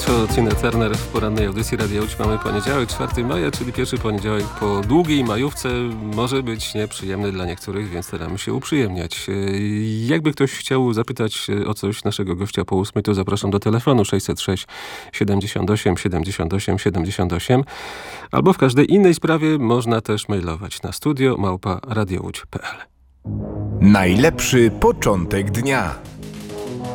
Nacho, Tina Turner w porannej audycji Radia Łódź. Mamy poniedziałek, 4 maja, czyli pierwszy poniedziałek po długiej majówce. Może być nieprzyjemny dla niektórych, więc staramy się uprzyjemniać. Jakby ktoś chciał zapytać o coś naszego gościa po 8, to zapraszam do telefonu 606 78 78 78 albo w każdej innej sprawie można też mailować na studio@radiołódź.pl. Najlepszy początek dnia.